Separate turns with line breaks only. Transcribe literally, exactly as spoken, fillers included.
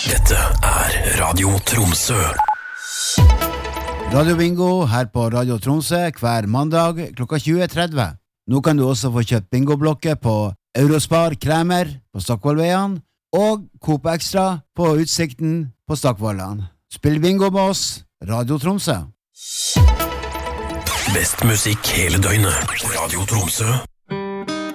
Dette er Radio Tromsø.
Radio Bingo her på Radio Tromsø hver mandag klokka tjue tretti. Nå kan du også få kjøpt bingoblokker på Eurospar Kremer på Stokkvollveien og Coop Extra på Utsikten på Stokkvollan. Spill bingo med oss, Radio Tromsø.
Best musikk hele døgnet. Radio Tromsø